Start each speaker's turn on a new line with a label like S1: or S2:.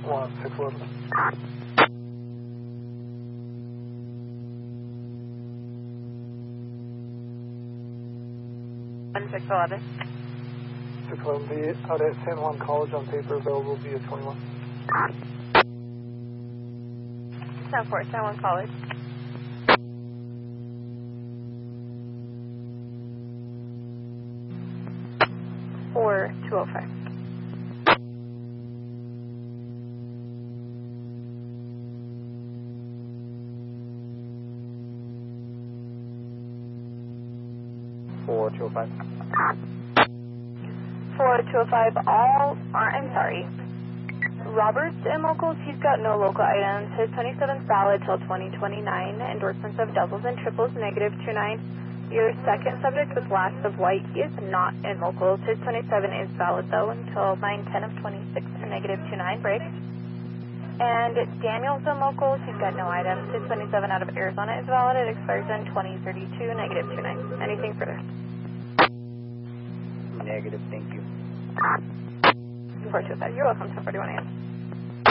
S1: 1611.
S2: 611.
S1: 611, be out at San Juan College on paper, available via 21.
S2: 74, San Juan College. Or 205.
S1: For 205.
S2: 4205, I'm sorry. Roberts and locals, he's got no local items. His 27's valid till 2029. Endorsements of doubles and triples, -29. Your second subject with last of white, he is not in locals. His 27 is valid though until 9/10 of 26 or -29 break. And Daniel's in locals, he's got no items. His 27 out of Arizona is valid. It expires in 2032, -29. Anything further?
S3: Negative, thank you.
S2: 4205, you're welcome, 1041 AM.